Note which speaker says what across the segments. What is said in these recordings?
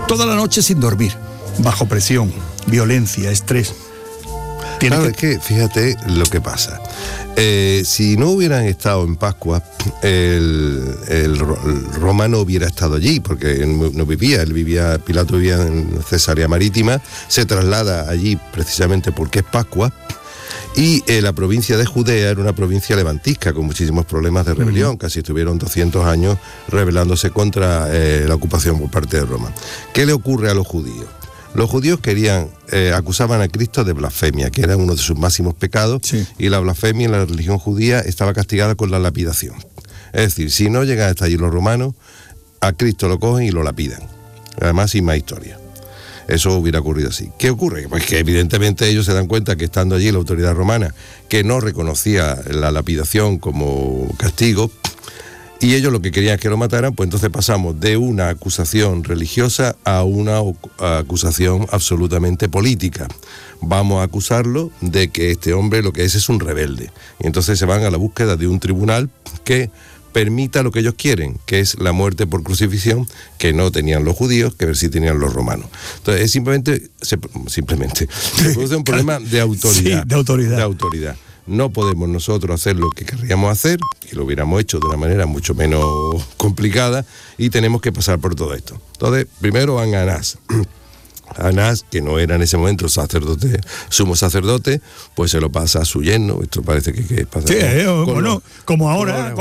Speaker 1: toda la noche sin dormir, bajo presión, violencia, estrés.
Speaker 2: Claro, es que fíjate lo que pasa. Si no hubieran estado en Pascua, el romano hubiera estado allí, porque no vivía, Pilato vivía en Cesarea Marítima, se traslada allí precisamente porque es Pascua. Y la provincia de Judea era una provincia levantisca con muchísimos problemas de rebelión, casi estuvieron 200 años rebelándose contra la ocupación por parte de Roma. ¿Qué le ocurre a los judíos? Los judíos acusaban a Cristo de blasfemia, que era uno de sus máximos pecados, sí. Y la blasfemia en la religión judía estaba castigada con la lapidación. Es decir, si no llegan hasta allí los romanos, a Cristo lo cogen y lo lapidan. Además, sin más historia. Eso hubiera ocurrido así. ¿Qué ocurre? Pues que evidentemente ellos se dan cuenta que estando allí la autoridad romana, que no reconocía la lapidación como castigo, y ellos lo que querían es que lo mataran, pues entonces pasamos de una acusación religiosa a una acusación absolutamente política. Vamos a acusarlo de que este hombre lo que es un rebelde. Y entonces se van a la búsqueda de un tribunal que permita lo que ellos quieren, que es la muerte por crucifixión, que no tenían los judíos, que ver si tenían los romanos. Entonces se produce un problema de autoridad.
Speaker 1: Sí, de
Speaker 2: autoridad. No podemos nosotros hacer lo que querríamos hacer, y lo hubiéramos hecho de una manera mucho menos complicada, y tenemos que pasar por todo esto. Entonces, primero van a Anás. Anás, que no era en ese momento sumo sacerdote, pues se lo pasa a su yerno. Esto parece que pasa.
Speaker 1: Sí, como ahora.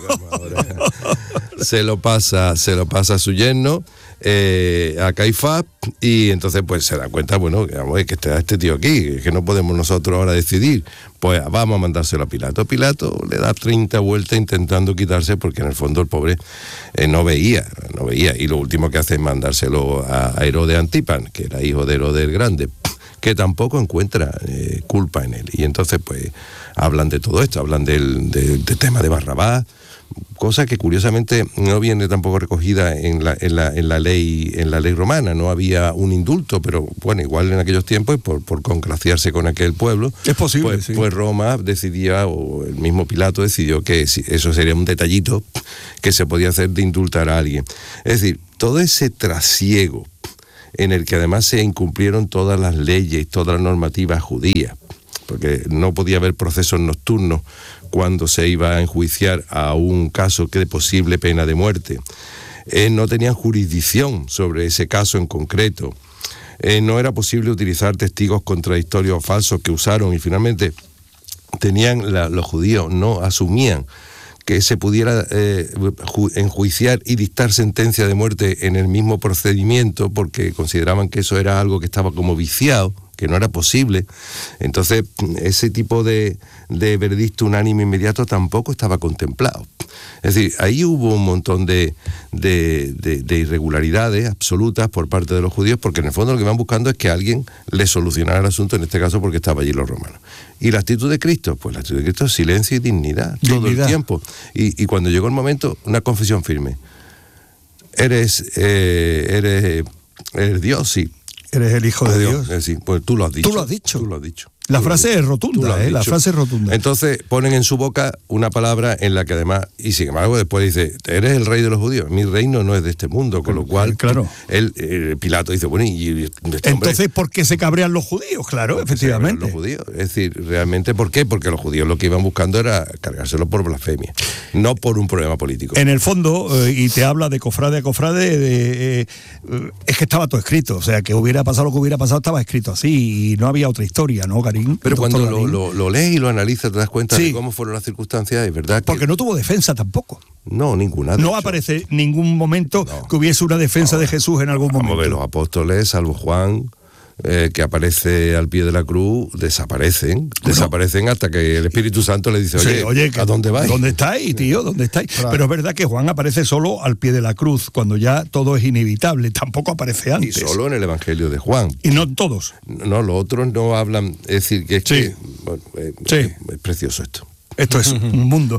Speaker 2: Se lo pasa a su yerno, a Caifás, y entonces pues se da cuenta, que está este tío aquí, que no podemos nosotros ahora decidir, pues vamos a mandárselo a Pilato. Pilato le da 30 vueltas intentando quitarse, porque en el fondo el pobre no veía, y lo último que hace es mandárselo a Herodes Antipas, que era hijo de Herodes el Grande, que tampoco encuentra culpa en él. Y entonces pues hablan de todo esto, hablan del tema de Barrabás, cosa que curiosamente no viene tampoco recogida en la ley romana. No había un indulto, pero bueno, igual en aquellos tiempos, por congraciarse con aquel pueblo,
Speaker 1: es posible,
Speaker 2: sí. Pues Roma decidía, o el mismo Pilato decidió que eso sería un detallito que se podía hacer de indultar a alguien. Es decir, todo ese trasiego en el que además se incumplieron todas las leyes, todas las normativas judías, porque no podía haber procesos nocturnos cuando se iba a enjuiciar a un caso que de posible pena de muerte. No tenían jurisdicción sobre ese caso en concreto. No era posible utilizar testigos contradictorios o falsos que usaron, y finalmente los judíos no asumían que se pudiera enjuiciar y dictar sentencia de muerte en el mismo procedimiento, porque consideraban que eso era algo que estaba como viciado, que no era posible. Entonces ese tipo de veredicto unánime inmediato tampoco estaba contemplado. Es decir, ahí hubo un montón de irregularidades absolutas por parte de los judíos, porque en el fondo lo que van buscando es que alguien les solucionara el asunto, en este caso porque estaba allí los romanos. ¿Y la actitud de Cristo? Pues la actitud de Cristo es silencio y dignidad. Todo el tiempo. Y cuando llegó el momento, una confesión firme. Eres Dios, sí.
Speaker 1: Eres el Hijo de Dios.
Speaker 2: Sí, pues tú lo has dicho.
Speaker 1: Tú lo has dicho. La frase es rotunda, la frase es rotunda.
Speaker 2: Entonces ponen en su boca una palabra en la que además, y sin embargo después dice, eres el rey de los judíos, mi reino no es de este mundo, con lo cual,
Speaker 1: claro.
Speaker 2: Pilato dice, bueno, y este
Speaker 1: entonces, ¿por qué se cabrean los judíos? Claro, efectivamente.
Speaker 2: Los judíos, es decir, realmente, ¿por qué? Porque los judíos lo que iban buscando era cargárselo por blasfemia, no por un problema político.
Speaker 1: En el fondo, y te habla de cofrade a cofrade, es que estaba todo escrito, o sea, que hubiera pasado lo que hubiera pasado, estaba escrito así, y no había otra historia, ¿no, Garín?
Speaker 2: Pero cuando lo lees y lo analizas, te das cuenta de cómo fueron las circunstancias, es verdad que...
Speaker 1: Porque no tuvo defensa tampoco.
Speaker 2: No, ninguna.
Speaker 1: No aparece ningún momento que hubiese una defensa de Jesús en algún momento.
Speaker 2: Vamos a ver, los apóstoles, salvo Juan, que aparece al pie de la cruz, desaparecen hasta que el Espíritu Santo le dice, oye, ¿a dónde vais?
Speaker 1: ¿Dónde estáis, tío? ¿Dónde estáis? Claro. Pero es verdad que Juan aparece solo al pie de la cruz, cuando ya todo es inevitable, tampoco aparece antes.
Speaker 2: Y solo en el Evangelio de Juan.
Speaker 1: Y no todos.
Speaker 2: No, los otros no hablan, es decir, que es que... Bueno, es precioso esto.
Speaker 1: Esto es un mundo.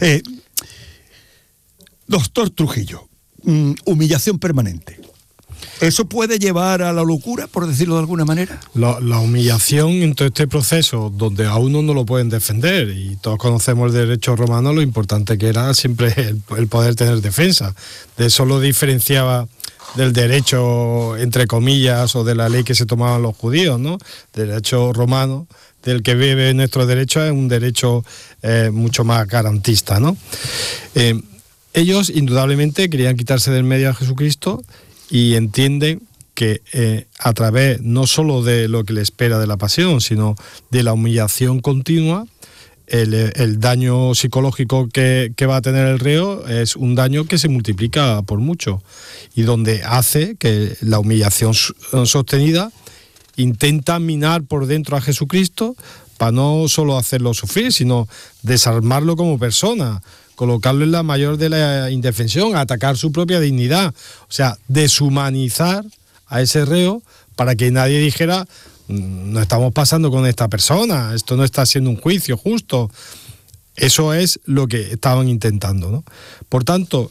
Speaker 1: Doctor Trujillo, humillación permanente. ¿Eso puede llevar a la locura, por decirlo de alguna manera?
Speaker 3: La humillación en todo este proceso, donde a uno no lo pueden defender, y todos conocemos el derecho romano, lo importante que era siempre el poder tener defensa. De eso lo diferenciaba del derecho, entre comillas, o de la ley que se tomaban los judíos, ¿no? Del derecho romano, del que vive nuestro derecho, es un derecho mucho más garantista, ¿no? Ellos indudablemente querían quitarse del medio a Jesucristo y entienden que a través no solo de lo que le espera de la pasión, sino de la humillación continua, el daño psicológico que va a tener el reo es un daño que se multiplica por mucho y donde hace que la humillación sostenida intenta minar por dentro a Jesucristo para no solo hacerlo sufrir, sino desarmarlo como persona, colocarlo en la mayor de la indefensión, atacar su propia dignidad, o sea, deshumanizar a ese reo para que nadie dijera: no estamos pasando con esta persona, esto no está siendo un juicio justo. Eso es lo que estaban intentando, ¿no? Por tanto,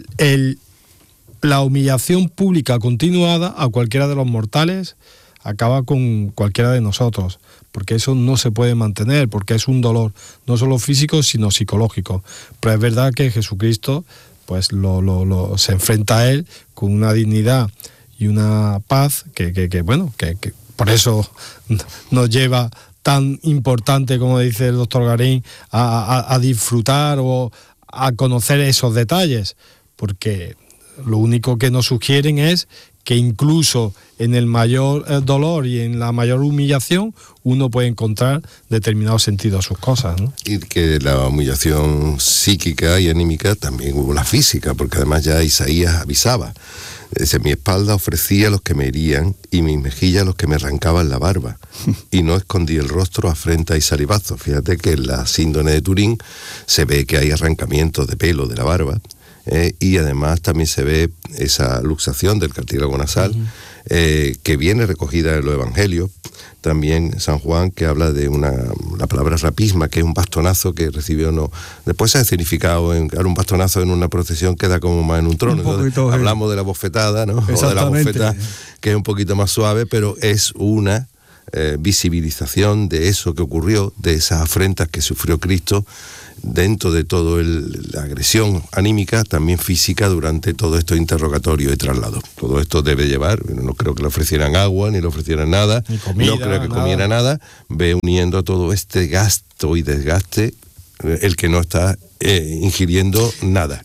Speaker 3: la humillación pública continuada a cualquiera de los mortales acaba con cualquiera de nosotros, porque eso no se puede mantener, porque es un dolor, no solo físico, sino psicológico. Pero es verdad que Jesucristo pues se enfrenta a él con una dignidad y una paz que por eso nos lleva tan importante, como dice el doctor Garín, a disfrutar o a conocer esos detalles, porque lo único que nos sugieren es que incluso en el mayor dolor y en la mayor humillación uno puede encontrar determinado sentido a sus cosas, ¿no?
Speaker 2: Y que la humillación psíquica y anímica también hubo la física, porque además ya Isaías avisaba. Dice: mi espalda ofrecía a los que me herían y mis mejillas a los que me arrancaban la barba. Y no escondí el rostro a afrenta y salivazo. Fíjate que en la síndrome de Turín se ve que hay arrancamientos de pelo de la barba. Y además también se ve esa luxación del cartílago nasal, que viene recogida en los evangelios. También San Juan, que habla de la palabra rapisma, que es un bastonazo que recibió, después se ha significado un bastonazo en una procesión, queda como más en un trono. Entonces, hablamos de la bofetada, ¿no? O de la bofeta, que es un poquito más suave, pero es una visibilización de eso que ocurrió, de esas afrentas que sufrió Cristo, dentro de todo la agresión anímica, también física, durante todo estos interrogatorios y traslados. Todo esto debe llevar, no creo que le ofrecieran agua, ni le ofrecieran nada, ni comida, no creo que comiera nada, ve uniendo todo este gasto y desgaste el que no está ingiriendo nada.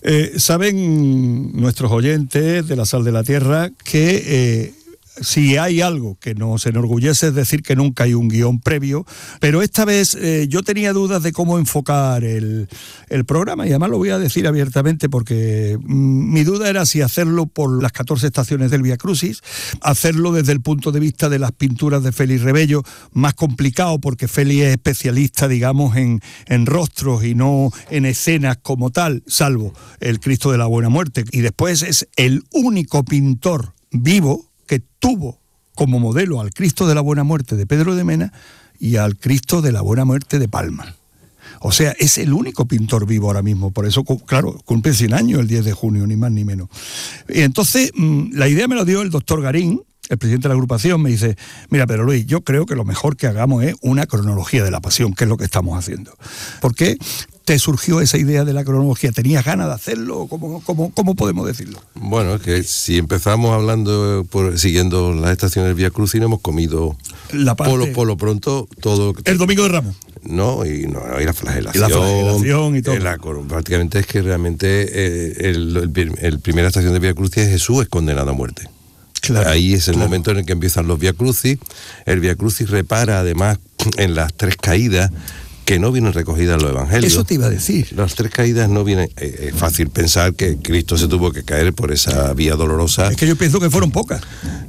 Speaker 1: Saben nuestros oyentes de La Sal de la Tierra que si hay algo que nos enorgullece es decir que nunca hay un guión previo, pero esta vez yo tenía dudas de cómo enfocar el programa, y además lo voy a decir abiertamente porque mi duda era si hacerlo por las 14 estaciones del Vía Crucis, hacerlo desde el punto de vista de las pinturas de Félix Rebello, más complicado porque Félix es especialista, digamos, en rostros y no en escenas como tal, salvo el Cristo de la Buena Muerte, y después es el único pintor vivo que tuvo como modelo al Cristo de la Buena Muerte de Pedro de Mena y al Cristo de la Buena Muerte de Palma. O sea, es el único pintor vivo ahora mismo, por eso, claro, cumple 100 años el 10 de junio, ni más ni menos. Y entonces, la idea me lo dio el doctor Garín, el presidente de la agrupación. Me dice: mira, Pedro Luis, yo creo que lo mejor que hagamos es una cronología de la pasión, que es lo que estamos haciendo. ¿Por qué te surgió esa idea de la cronología? ¿Tenías ganas de hacerlo? ¿Cómo podemos decirlo?
Speaker 2: Bueno, es que si empezamos hablando siguiendo las estaciones del Vía Crucis, hemos comido por lo pronto todo.
Speaker 1: El Domingo de Ramos.
Speaker 2: No, y la flagelación.
Speaker 1: Y la flagelación y todo.
Speaker 2: Prácticamente es que realmente el primera estación de Vía Crucis es Jesús es condenado a muerte. Claro, ahí es el momento en el que empiezan los Vía Crucis. El Vía Crucis repara además en las 3 caídas que no vienen recogidas en los evangelios.
Speaker 1: Eso te iba a decir.
Speaker 2: Las 3 caídas no vienen. Es fácil pensar que Cristo se tuvo que caer por esa vía dolorosa.
Speaker 1: Es que yo pienso que fueron pocas.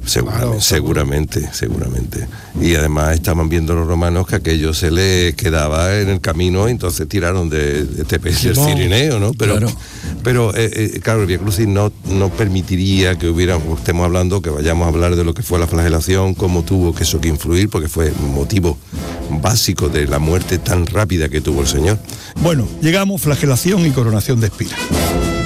Speaker 2: Seguramente. Y además estaban viendo los romanos que aquello se les quedaba en el camino, entonces tiraron del Cirineo, ¿no? Pero claro, el Vía Crucis no permitiría que estemos hablando, que vayamos a hablar de lo que fue la flagelación, cómo tuvo que eso que influir, porque fue motivo básico de la muerte tan rápida que tuvo el Señor.
Speaker 1: Bueno, llegamos, flagelación y coronación de espinas.